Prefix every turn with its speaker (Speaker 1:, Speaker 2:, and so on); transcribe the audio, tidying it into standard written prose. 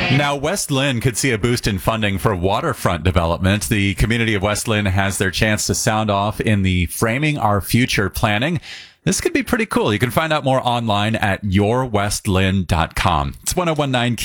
Speaker 1: Now, West Lynn could see a boost in funding for waterfront development. The community of West Lynn has their chance to sound off in the Framing Our Future planning. This could be pretty cool. You can find out more online at yourwestlynn.com. It's 1019